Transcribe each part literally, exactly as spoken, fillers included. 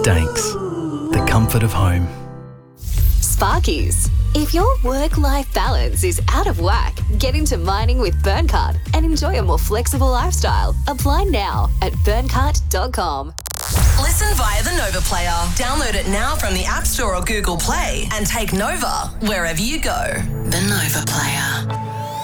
Danks, the comfort of home. Sparkies. If your work-life balance is out of whack, get into mining with Burncard and enjoy a more flexible lifestyle. Apply now at burncard dot com. Listen via the Nova Player. Download it now from the App Store or Google Play and take Nova wherever you go. The Nova Player.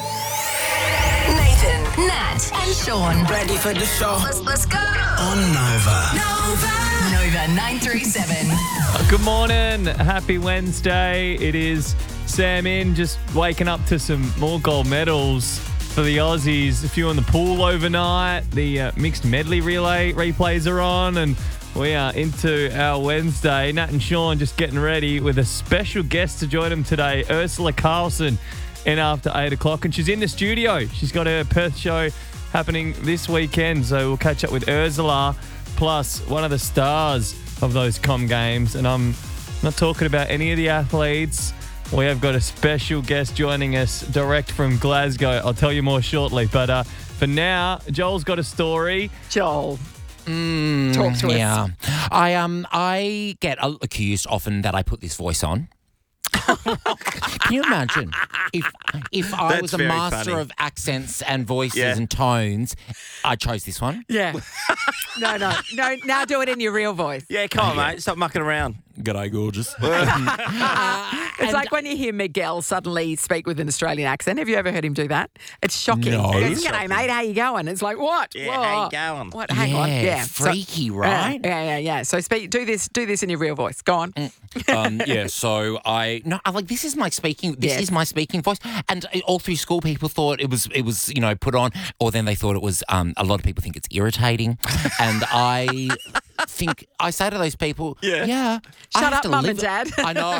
Nathan, Nat and Sean. Ready for the show? Let's, let's go. On Nova. Nova. Nova nine three seven. Good morning. Happy Wednesday. It is Sam in, just waking up to some more gold medals for the Aussies. A few on the pool overnight. The uh, mixed medley relay replays are on, and we are into our Wednesday. Nat and Sean just getting ready with a special guest to join them today, Ursula Carlson, in after eight o'clock. And she's in the studio. She's got her Perth show happening this weekend, so we'll catch up with Ursula, plus one of the stars of those Com Games. And I'm not talking about any of the athletes. We have got a special guest joining us direct from Glasgow. I'll tell you more shortly. But uh, for now, Joel's got a story. Joel, Mm, talk to yeah. us. I um I get accused often that I put this voice on. Can you imagine if if I That's was a very master funny. of accents and voices Yeah. and tones, I chose this one. Yeah. no, no, no. Now do it in your real voice. Yeah, come on, mate. Stop mucking around. G'day, gorgeous. It's like when you hear Miguel suddenly speak with an Australian accent. Have you ever heard him do that? It's shocking. No. He goes, "G'day, mate. How you going?" It's like, what? Yeah, Whoa. how you going? What? Hang on. Yeah, Yeah. So- freaky, right? Yeah, yeah, yeah. So speak. Do this. Do this in your real voice. Go on. um, yeah, so I no, I like this is my speaking. This Yes. is my speaking voice, and uh, all through school, people thought it was it was you know put on, or then they thought it was. Um, a lot of people think it's irritating, and I think I say to those people, Yeah. yeah, I Shut have up, to Mum live and Dad. I know.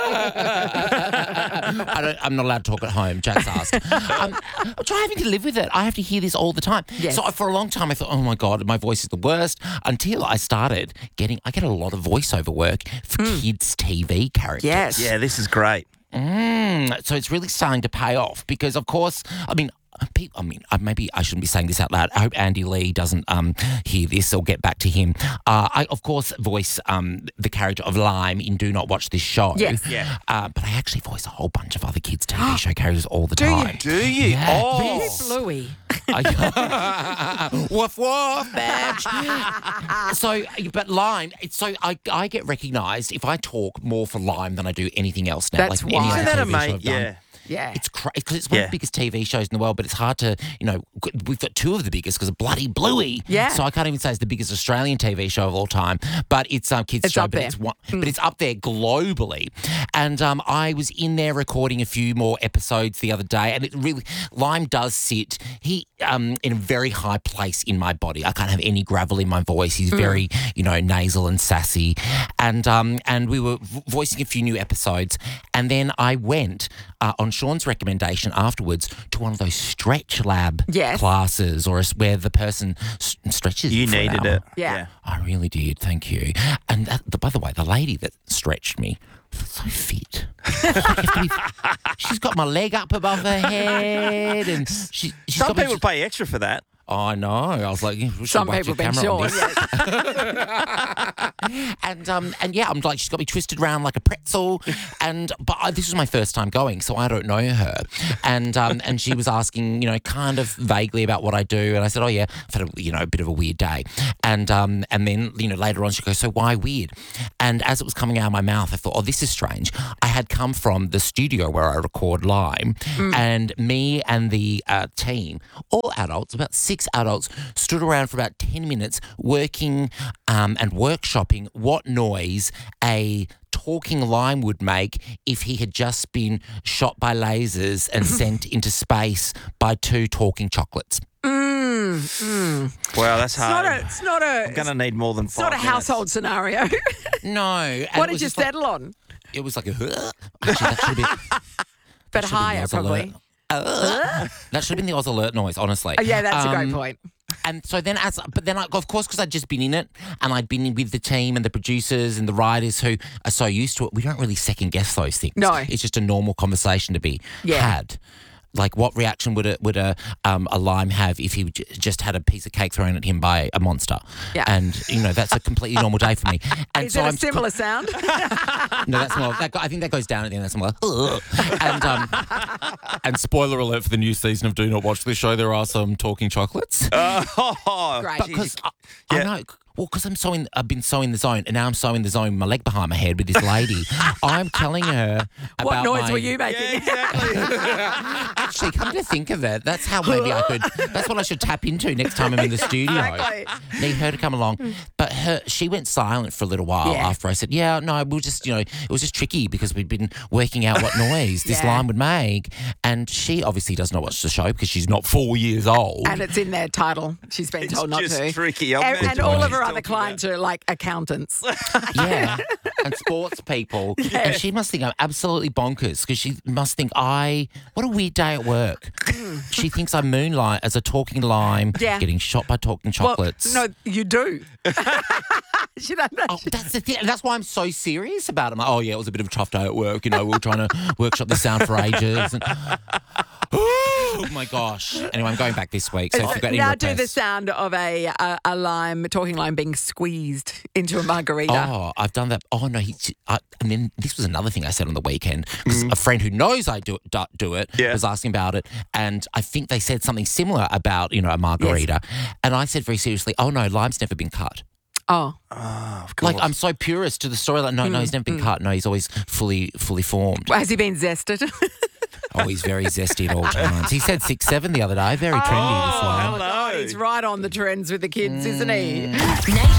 I don't, I'm not allowed to talk at home. Jack's asked. Um, I'm trying having to live with it. I have to hear this all the time. Yes. So I, for a long time, I thought, oh my God, my voice is the worst. Until I started getting, I get a lot of voiceover work for kids' T V characters. Yes. Yeah, this is great. Mm, so it's really starting to pay off because, of course, I mean, people, I mean, uh, maybe I shouldn't be saying this out loud. I hope Andy Lee doesn't um, hear this or get back to him. Uh, I, of course, voice um, the character of Lime in Do Not Watch This Show. Yes. Yeah. Uh, but I actually voice a whole bunch of other kids' T V show characters all the Do you? time. Do you? Yeah. Oh. Really Bluey. I- woof woof, badge. So, but Lime, it's so I I get recognised if I talk more for Lime than I do anything else now. That's like why. any Isn't other that a T V show mate? I've done. Yeah. Yeah. It's crazy because it's one Yeah. of the biggest T V shows in the world, but it's hard to, you know, we've got two of the biggest because of bloody Bluey. Yeah. So I can't even say it's the biggest Australian T V show of all time, but it's um kids It's show, up but there. it's one, but it's up there globally. And um, I was in there recording a few more episodes the other day, and it really Lime does sit he um in a very high place in my body. I can't have any gravel in my voice. He's very, you know, nasal and sassy, and um and we were vo- voicing a few new episodes, and then I went uh, on Sean's recommendation afterwards to one of those stretch lab Yes. classes, or a s- where the person s- stretches. You for an needed hour. it. Yeah. I really did, thank you. And that, the, by the way, the lady that stretched me, so fit. Like, you have to be- she's got my leg up above her head, and she, she's Some got me people just- pay extra for that. Oh, I know. I was like, we should Some whack people your been camera on short. this. and um and yeah, I'm like, she's got me twisted around like a pretzel, and but I, this was my first time going, so I don't know her, and um and she was asking, you know, kind of vaguely about what I do, and I said, oh yeah, I've had a, you know a bit of a weird day, and um and then you know later on she goes, so why weird? And as it was coming out of my mouth, I thought, oh, this is strange. I had come from the studio where I record Lime, and me and the uh, team, all adults, about six adults, stood around for about ten minutes working um, and workshopping what noise a talking Lime would make if he had just been shot by lasers and sent into space by two talking chocolates. Mm, mm. Wow, that's It's not hard. a. It's not a. I'm going to need more than It's five not a minutes. household scenario. No. and what it did was you just like- settle on? It was like a... Actually, that should have been... But should have been higher, the Oz probably. Alert. Uh, that should have been the Oz Alert noise, honestly. Oh, yeah, that's a great Um, point. And so then, as but then, I, of course, because I'd just been in it, and I'd been with the team and the producers and the writers who are so used to it, we don't really second guess those things. No. It's just a normal conversation to be Yeah. had. like what reaction would a would a um, a lime have if he j- just had a piece of cake thrown at him by a monster? Yeah. And you know that's a completely normal day for me. And Is so it a I'm similar sound? no, that's more. That go, I think that goes down at the end. That's more. Ugh. And um, and spoiler alert for the new season of Do Not Watch This Show. There are some talking chocolates. Oh, Great. But because I, Yeah. I know, well, because I'm so in, I've been so in the zone, and now I'm so in the zone, with my leg behind my head with this lady. I'm telling her about What noise my, were you making? Yeah, exactly. Actually, come to think of it, that's how maybe I could. That's what I should tap into next time I'm in the studio. Exactly. Need her to come along, but her she went silent for a little while Yeah. after I said, "Yeah, no, we'll just, you know, it was just tricky because we'd been working out what noise this Yeah. line would make, and she obviously does not watch the show because she's not four years old." And it's in their title. She's been It's told not just to. tricky. I'll And, bet and you all what of her she's other talking clients are like accountants. Yeah, and sports people. And she must think I'm absolutely bonkers because she must think I, what a weird day at work. She thinks I moonlight as a talking lime, Yeah. getting shot by talking chocolates. Well, no, you do. She don't know. Oh, that's the thing. That's why I'm so serious about it. I'm like, oh, yeah, it was a bit of a tough day at work. You know, we were trying to workshop the sound for ages. And, oh, my gosh. Anyway, I'm going back this week, so if you've got any Now do the requests- sound of a, a a lime, talking lime being squeezed into a margarita. Oh, I've done that. Oh, no. He, I, and then this was another thing I said on the weekend because a friend who knows I do, do, do it Yeah. was asking about it. And I think they said something similar about, you know, a margarita. And I said very seriously, oh, no, lime's never been cut. Oh. Of course. Like, I'm so purist to the story. Like, no, no, he's never been cut. No, he's always fully, fully formed. Has he been zested? Oh, he's very zesty at all times. He said six seven the other day. Very trendy, this line. Oh, God, he's right on the trends with the kids, isn't he? Nate